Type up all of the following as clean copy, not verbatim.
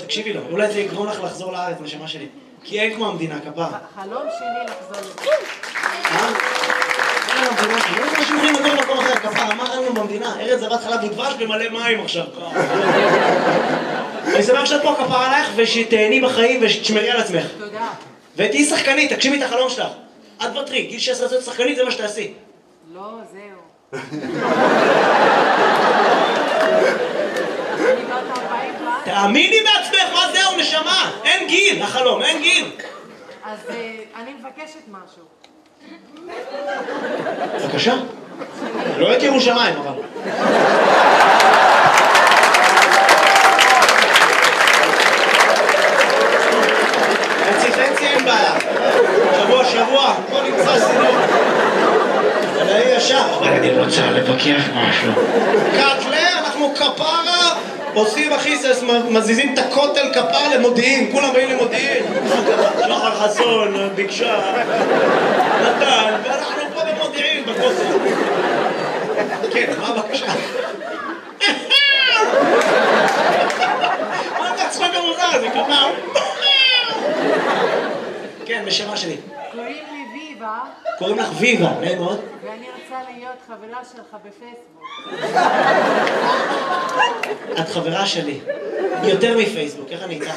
תקשיבי לו, אולי זה יגרום לך לחזור לארץ, נשמה שלי. כי אין כמו המדינה, כפרה. חלום שלי לחזור לפה. אין לנו במדינה, כי לא אנשים יכולים לגור במקום אחר, כפרה, מה אין לנו במדינה? ארץ זבת חלב ודבש במלא מים עכשיו. אני שמח שאת פה, כפרה עלייך, ושתהני בחיים ושתשמרי על עצמך. תודה. ותהיי שחקנית, תגשימי את החלום שלך. את בטרי, גיל 16 להיות שחקנית, זה מה שתעשי. לא, זהו. תאמיני בעצמך, מה זהו, נשמה? אין גיל, החלום, אין גיל. אז אני מבקשת משהו. בבקשה. לא את ירושלים, אבל. חצי אין בעיה. שבוע, בוא נמצא סינור. אבל אני ישר. אבל אני רוצה לבקר משהו. קטלה, אנחנו כפרה. עושים אחיסס, מזיזים את הכותל כפר למודיעין, כולם באים למודיעין. שחר חסון, ביקשה, נתן, ואנחנו פה במודיעין, בכותל. כן, מה הבקשה? מה זה הצחוק המוזר הזה, כפר? כן, בשמה שלי. קוראים לי ויבה. קוראים לך ויבה, נעים מאוד. ואני רוצה להיות חברה שלך בפייסבוק. את חברה שלי. יותר מפייסבוק, איך אני איתך?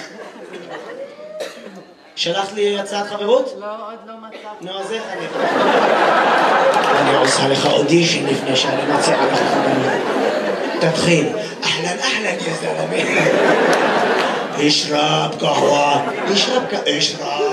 שלחת לי הצעת חברות? לא, עוד לא מצאתי. נו, אז איך אני... אני עושה לך אודישן לפני שאני מציעה לך חברות. תתחיל. אהלן, יא זלמי. אשרב קהווה. אשרב.